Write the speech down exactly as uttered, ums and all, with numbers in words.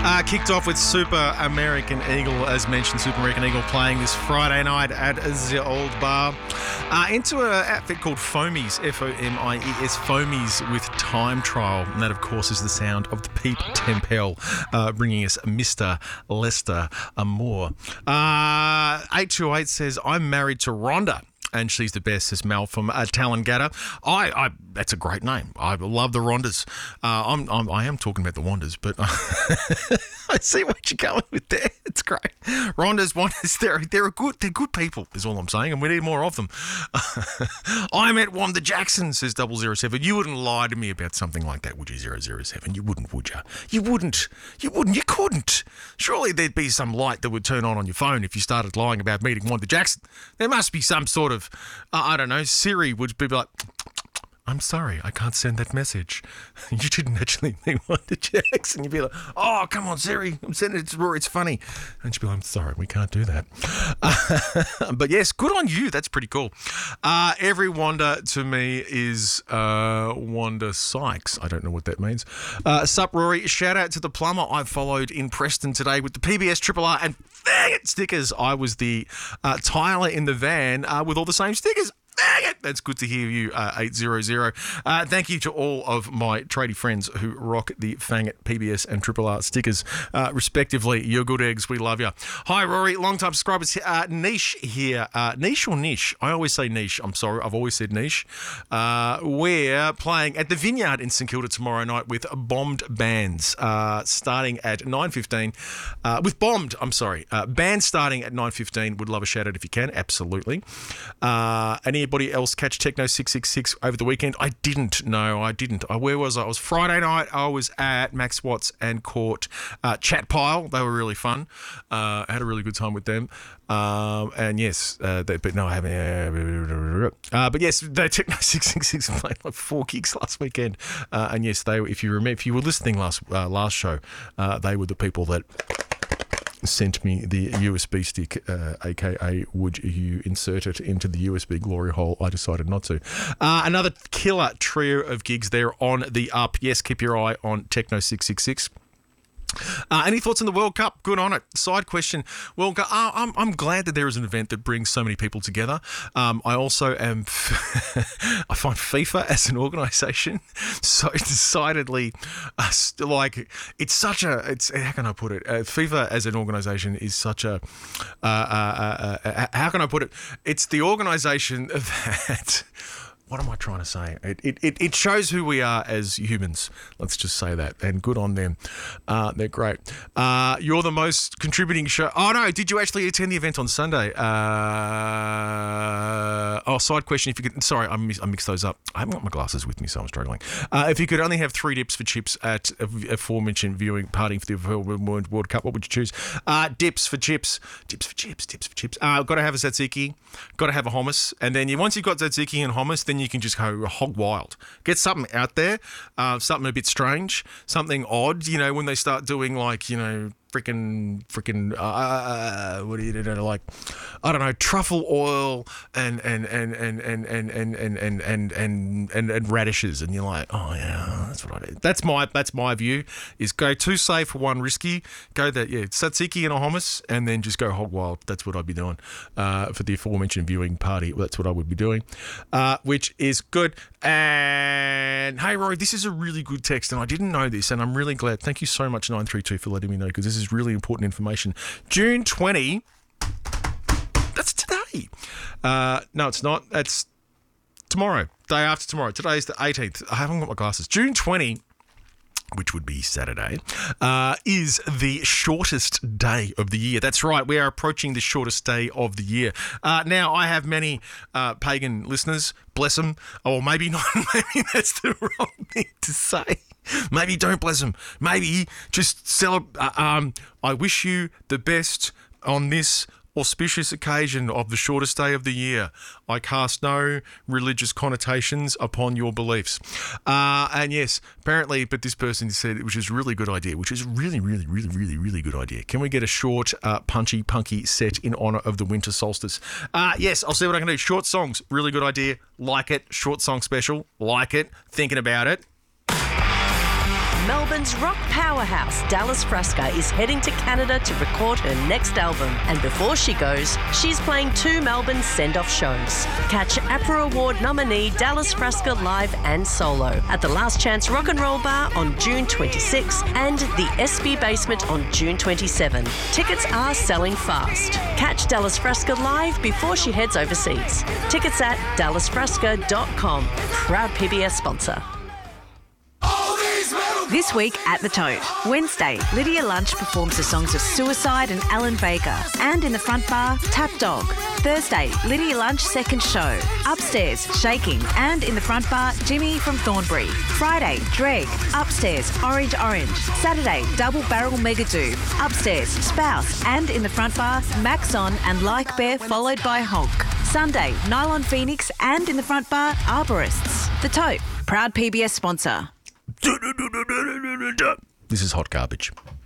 Uh, kicked off with Super American Eagle, as mentioned, Super American Eagle playing this Friday night at the Old Bar. Uh, into an outfit called Foamies, F O M I E S, Foamies with Time Trial. And that, of course, is the sound of the Peep Tempel, uh, bringing us Mister Lester Amour. Uh, eight two eight says, I'm married to Rhonda. And she's the best, says Mel from uh, Tallangatta. I, I, that's a great name. I love the Rondas. Uh, I'm, I'm, I am talking about the Wandas, but I see what you're going with there. It's great. Rondas, Wandas, they're, they're a good, they're good people, is all I'm saying, and we need more of them. I met Wanda Jackson, says double zero seven. You wouldn't lie to me about something like that, would you, zero zero seven? You wouldn't, would you? You wouldn't. You wouldn't. You couldn't. Surely there'd be some light that would turn on on your phone if you started lying about meeting Wanda Jackson. There must be some sort of Uh, I don't know, Siri would be like, I'm sorry, I can't send that message. You didn't actually mean Wanda Jackson. You'd be like, oh, come on, Siri, I'm sending it to Rory, it's funny. And she'd be like, I'm sorry, we can't do that. Uh, but yes, good on you, that's pretty cool. Uh, every Wanda to me is uh, Wanda Sykes. I don't know what that means. Uh, sup, Rory, shout out to the plumber I followed in Preston today with the P B S Triple R and faggot stickers. I was the uh, tiler in the van uh, with all the same stickers. Dang it! That's good to hear you, uh, eight hundred. Uh, thank you to all of my tradie friends who rock the Fangit, P B S and Triple R stickers, uh, respectively. You're good eggs. We love you. Hi, Rory. Long-time subscribers. Uh, niche here. Uh, niche or niche? I always say niche. I'm sorry. I've always said niche. Uh, we're playing at the Vineyard in St Kilda tomorrow night with Bombed Bands, uh, starting at nine fifteen. Uh, with Bombed, I'm sorry. Uh, band starting at nine fifteen. Would love a shout-out if you can. Absolutely. Uh, any Anybody else catch Techno six six six over the weekend? I didn't. No, I didn't. I, where was I? It was Friday night. I was at Max Watts and caught uh, Chat Pile. They were really fun. Uh, I had a really good time with them. Um, and yes, uh, they, but no, I haven't. Uh, but yes, they Techno six six six played like four gigs last weekend. Uh, and yes, they. If you remember, if you were listening last uh, last show, uh, they were the people that sent me the U S B stick, uh, aka would you insert it into the U S B glory hole? I decided not to. Uh, another killer trio of gigs there on the up. Yes, keep your eye on Techno six six six. Uh, any thoughts on the World Cup? Good on it. Side question. World Cup. Uh, I'm I'm glad that there is an event that brings so many people together. Um, I also am. I find FIFA as an organisation so decidedly uh, like it's such a. It's how can I put it? Uh, FIFA as an organisation is such a. Uh, uh, uh, uh, how can I put it? It's the organisation that. What am I trying to say? It, it it shows who we are as humans. Let's just say that. And good on them. Uh, they're great. Uh, you're the most contributing show. Oh, no. Did you actually attend the event on Sunday? Uh, oh, side question. If you could. Sorry, I, mis- I mixed those up. I haven't got my glasses with me, so I'm struggling. Uh, if you could only have three dips for chips at a aforementioned viewing party for the World Cup, what would you choose? Uh, dips for chips. Dips for chips. Dips for chips. Uh, got to have a tzatziki. Got to have a hummus. And then you, once you've got tzatziki and hummus, then you can just go hog wild. Get something out there, uh, something a bit strange, something odd, you know, when they start doing like, you know, freaking, freaking, uh, what do you know, like, I don't know, truffle oil and and and and and and and and and and and, and, and radishes, and you're like, oh yeah, that's what I do. That's my that's my view. Is go too safe for one risky. Go that yeah, tzatziki and a hummus, and then just go hog wild. That's what I'd be doing uh, for the aforementioned viewing party. That's what I would be doing, uh, which is good. And hey, Rory, this is a really good text, and I didn't know this, and I'm really glad. Thank you so much, nine three two, for letting me know, because this is is really important information. June twentieth, that's today. Uh, no, it's not. That's tomorrow, day after tomorrow. Today's the eighteenth. I haven't got my glasses. June twentieth, which would be Saturday, uh, is the shortest day of the year. That's right, we are approaching the shortest day of the year. Uh, now, I have many uh, pagan listeners, bless them, or maybe not, maybe that's the wrong thing to say. Maybe don't bless them. Maybe just celebrate. Uh, um, I wish you the best on this auspicious occasion of the shortest day of the year. I cast no religious connotations upon your beliefs. Uh, and yes, apparently, but this person said, which is a really good idea, which is really, really, really, really, really good idea. Can we get a short, uh, punchy, punky set in honour of the winter solstice? Uh, yes, I'll see what I can do. Short songs, really good idea. Like it. Short song special. Like it. Thinking about it. Melbourne's rock powerhouse Dallas Fresca is heading to Canada to record her next album. And before she goes, she's playing two Melbourne send-off shows. Catch APRA Award nominee Dallas Fresca live and solo at the Last Chance Rock and Roll Bar on June twenty-sixth and the S B Basement on June twenty-seventh. Tickets are selling fast. Catch Dallas Fresca live before she heads overseas. Tickets at dallas fresca dot com. Proud P B S sponsor. This week at The Tote. Wednesday, Lydia Lunch performs the songs of Suicide and Alan Vega. And in the front bar, Tap Dog. Thursday, Lydia Lunch second show. Upstairs, Shaking. And in the front bar, Jimmy from Thornbury. Friday, Dreg. Upstairs, Orange Orange. Saturday, Double Barrel Megadoo. Upstairs, Spouse. And in the front bar, Maxon and Like Bear followed by Honk. Sunday, Nylon Phoenix. And in the front bar, Arborists. The Tote. Proud P B S sponsor. This is hot garbage.